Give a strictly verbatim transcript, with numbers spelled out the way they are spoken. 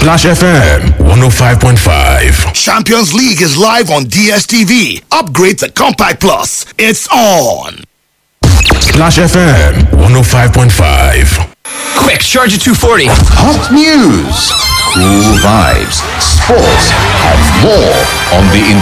Splash F M one oh five point five. Champions League is live on D S T V. Upgrade to Compact Plus. It's on. Splash F M one oh five point five. Quick, charge at two forty. Hot news, cool vibes, sports, and more on the